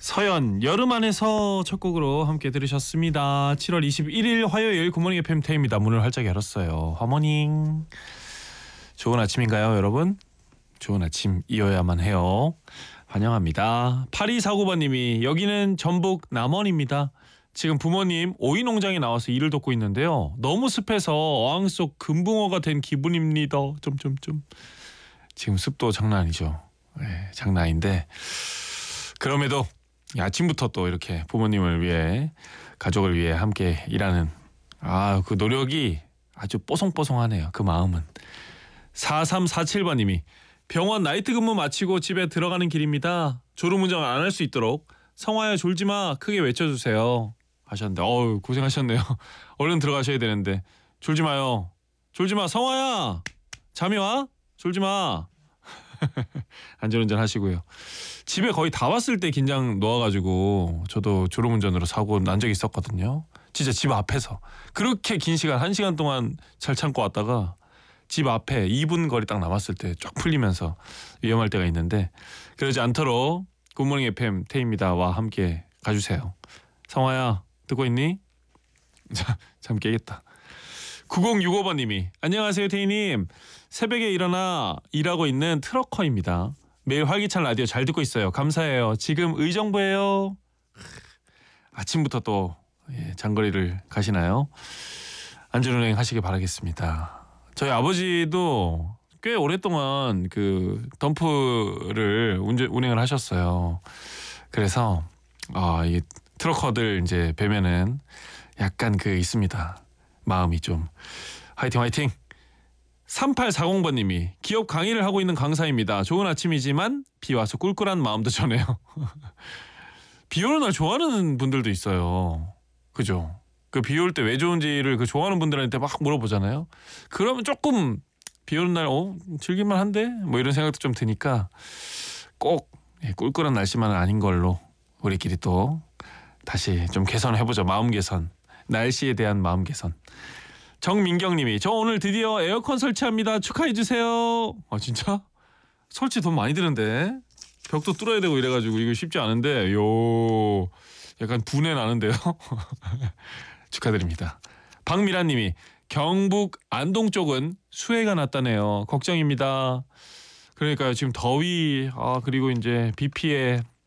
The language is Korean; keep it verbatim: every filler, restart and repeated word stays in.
서연 여름 안에서 첫 곡으로 함께 들으셨습니다. 칠월 이십일일 화요일 굿모닝 에프엠 태입니다. 문을 활짝 열었어요. 화모닝. 좋은 아침인가요, 여러분? 좋은 아침이어야만 해요. 환영합니다. 팔이사구번님이 여기는 전북 남원입니다. 지금 부모님 오이 농장에 나와서 일을 돕고 있는데요. 너무 습해서 어항 속 금붕어가 된 기분입니다. 점점점. 지금 습도 장난 아니죠. 네, 장난 아닌데 그럼에도 아침부터 또 이렇게 부모님을 위해 가족을 위해 함께 일하는 아, 그 노력이 아주 뽀송뽀송하네요. 그 마음은. 사삼사칠번님이 병원 나이트 근무 마치고 집에 들어가는 길입니다. 졸음운전 안 할 수 있도록 성화야 졸지마 크게 외쳐주세요 하셨는데 어우 고생하셨네요. 얼른 들어가셔야 되는데 졸지마요. 졸지마 성화야 잠이 와? 졸지마. 안전운전 하시고요. 집에 거의 다 왔을 때 긴장 놓아가지고 저도 졸음운전으로 사고 난 적이 있었거든요. 진짜 집 앞에서 그렇게 긴 시간 한 시간 동안 잘 참고 왔다가 집 앞에 이 분 거리 딱 남았을 때 쫙 풀리면서 위험할 때가 있는데 그러지 않도록 굿모닝 에프엠 태입니다와 함께 가주세요. 성화야 듣고 있니? 자, 잠 깨겠다. 구공육오번님이 안녕하세요 태희님. 새벽에 일어나 일하고 있는 트럭커입니다. 매일 활기찬 라디오 잘 듣고 있어요. 감사해요. 지금 의정부예요. 아침부터 또 예, 장거리를 가시나요? 안전운행 하시길 바라겠습니다. 저희 아버지도 꽤 오랫동안 그 덤프를 운전, 운행을 하셨어요. 그래서 아, 이 트럭커들 이제 뵈면은 약간 그 있습니다. 마음이 좀 화이팅 화이팅. 삼팔사공번님이 기업 강의를 하고 있는 강사입니다. 좋은 아침이지만 비 와서 꿀꿀한 마음도 전해요. 비 오는 날 좋아하는 분들도 있어요. 그죠? 그 비 올 때 왜 좋은지를 그 좋아하는 분들한테 막 물어보잖아요. 그러면 조금 비 오는 날 어, 즐길만 한데? 뭐 이런 생각도 좀 드니까 꼭 꿀꿀한 날씨만은 아닌 걸로 우리끼리 또 다시 좀 개선해보죠. 마음 개선. 날씨에 대한 마음 개선. 정민경님이 저 오늘 드디어 에어컨 설치합니다. 축하해주세요. 아 진짜? 설치 돈 많이 드는데 벽도 뚫어야 되고 이래가지고 이거 쉽지 않은데 요 약간 분해 나는데요. 축하드립니다. 박미라님이 경북 안동 쪽은 수해가 났다네요. 걱정입니다. 그러니까요 지금 더위 아 그리고 이제 비 피해